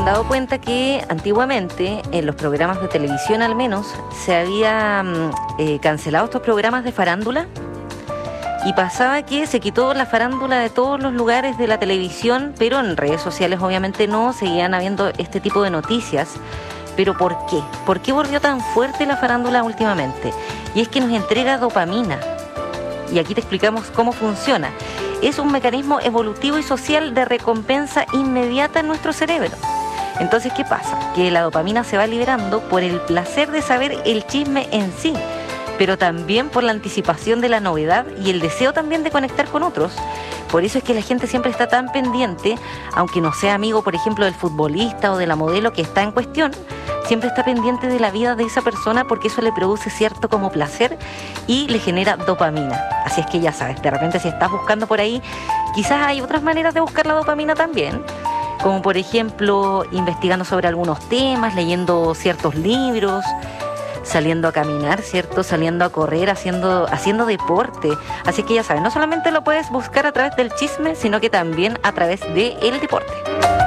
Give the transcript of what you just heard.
dado cuenta que antiguamente, en los programas de televisión al menos, se habían cancelado estos programas de farándula? Y pasaba que se quitó la farándula de todos los lugares de la televisión, pero en redes sociales obviamente no, seguían habiendo este tipo de noticias. ¿Pero por qué? ¿Por qué volvió tan fuerte la farándula últimamente? Y es que nos entrega dopamina. Y aquí te explicamos cómo funciona. Es un mecanismo evolutivo y social de recompensa inmediata en nuestro cerebro. Entonces, ¿qué pasa? Que la dopamina se va liberando por el placer de saber el chisme en sí, pero también por la anticipación de la novedad y el deseo también de conectar con otros. Por eso es que la gente siempre está tan pendiente, aunque no sea amigo, por ejemplo, del futbolista o de la modelo que está en cuestión, siempre está pendiente de la vida de esa persona porque eso le produce cierto como placer y le genera dopamina. Así es que ya sabes, de repente si estás buscando por ahí, quizás hay otras maneras de buscar la dopamina también, como por ejemplo investigando sobre algunos temas, leyendo ciertos libros, saliendo a caminar, ¿cierto? Saliendo a correr, haciendo deporte. Así que ya sabes, no solamente lo puedes buscar a través del chisme, sino que también a través del deporte.